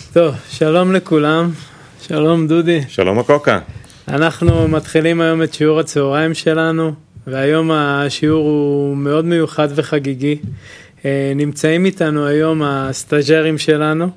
טוב, שלום לכולם, שלום דודי. שלום הקוקה. אנחנו מתחילים היום את שיעור הצהריים שלנו, והיום השיעור הוא מאוד מיוחד וחגיגי. נמצאים איתנו היום הסטאג'רים שלנו,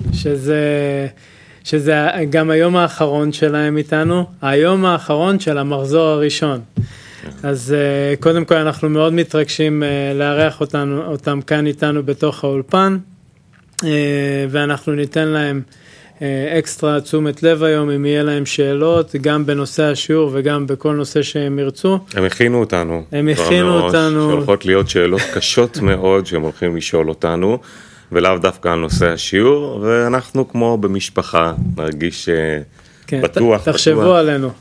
שזה גם היום האחרון שלהם איתנו, היום האחרון של המחזור הראשון. אז קודם כל אנחנו מאוד מתרגשים לארח אותם כאן איתנו בתוך האולפן, ואנחנו ניתן להם אקסטרה תשומת לב היום אם יהיה להם שאלות, גם בנושא השיעור וגם בכל נושא שהם ירצו. הם הכינו אותנו. שהולכות להיות שאלות קשות מאוד שהם הולכים לשאול אותנו, ולאו דווקא על נושא השיעור, ואנחנו כמו במשפחה נרגיש בטוח. תחשבו עלינו.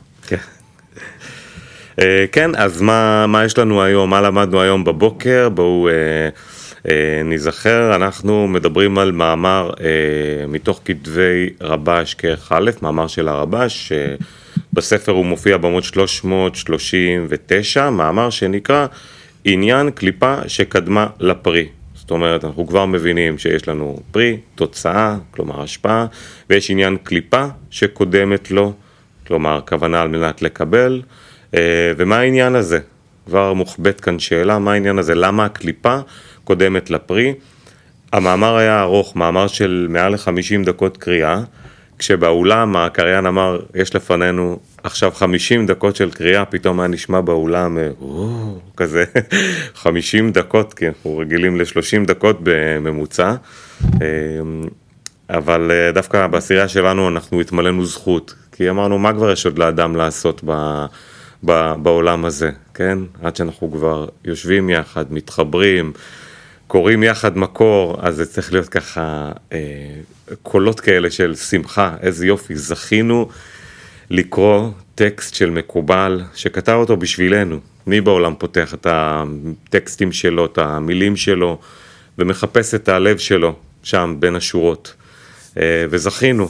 כן, אז מה יש לנו היום? מה למדנו היום בבוקר? בואו נזכר, אנחנו מדברים על מאמר מתוך כתבי רבש כרך א', מאמר של הרבש, בספר הוא מופיע בעמוד 339, מאמר שנקרא עניין קליפה שקדמה לפרי. זאת אומרת, אנחנו כבר מבינים שיש לנו פרי, תוצאה, כלומר השפעה, ויש עניין קליפה שקודמת לו, כלומר כוונה על מנת לקבל. ומה העניין הזה? כבר מוחבט כאן שאלה, מה העניין הזה? למה הקליפה קודמת לפרי? המאמר היה ארוך, מאמר של מעל 50 דקות קריאה, כשבאולם הקריין אמר, יש לפנינו עכשיו 50 דקות של קריאה, פתאום היה נשמע באולם, כזה 50 דקות, כי אנחנו רגילים ל-30 דקות בממוצע, אבל דווקא בעשירייה שלנו אנחנו התמלאנו זכות, כי אמרנו, מה כבר יש עוד לאדם לעשות בעולם הזה, כן? עד שאנחנו כבר יושבים יחד, מתחברים, קוראים יחד מקור, אז זה צריך להיות ככה קולות כאלה של שמחה, איזה יופי, זכינו לקרוא טקסט של מקובל שכתב אותו בשבילנו. מי בעולם פותח את הטקסטים שלו, את המילים שלו, ומחפש את הלב שלו שם בין השורות, וזכינו.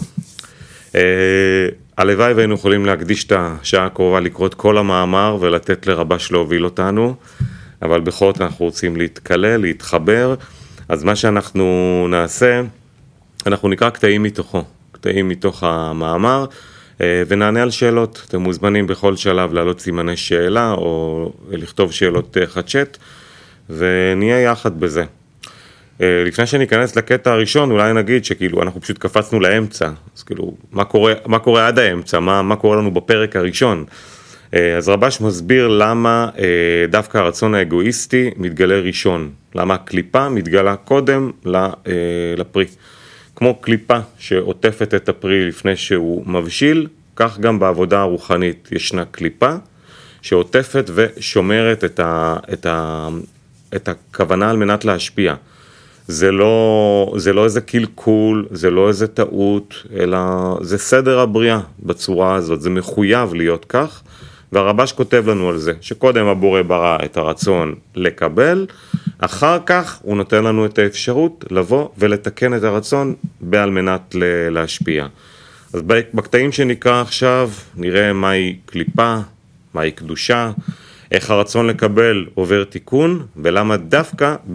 הלוואי והיינו יכולים להקדיש את השעה הקרובה לקרוא את כל המאמר ולתת לרבש להוביל אותנו, אבל בכל זאת אנחנו רוצים להתקלל, להתחבר. אז מה שאנחנו נעשה, אנחנו נקרא קטעים מתוכו, קטעים מתוך המאמר, ונענה על שאלות. אתם מוזמנים בכל שלב להעלות סימני שאלה או לכתוב שאלות חדשת, ונהיה יחד בזה. לפני שניכנס לקטע הראשון, אולי נגיד שכאילו אנחנו פשוט קפצנו לאמצע, אז כאילו מה קורה עד האמצע, מה קורה לנו בפרק הראשון. אז רבש מסביר למה דווקא הרצון האגואיסטי מתגלה ראשון, למה הקליפה מתגלה קודם לפרי. כמו קליפה שעוטפת את הפרי לפני שהוא מבשיל, כך גם בעבודה הרוחנית ישנה קליפה שעוטפת ושומרת את הכוונה על מנת להשפיע. זה לא איזה קלקול, זה לא איזה טעות, אלא זה סדר הבריאה בצורה הזאת, זה מחויב להיות כך, והרבש כותב לנו על זה, שקודם הבורא ברא את הרצון לקבל, אחר כך הוא נותן לנו את האפשרות לבוא ולתקן את הרצון בעל מנת להשפיע. אז בקטעים שנקרא עכשיו, נראה מהי קליפה, מהי קדושה, איך הרצון לקבל עובר תיקון, ולמה דווקא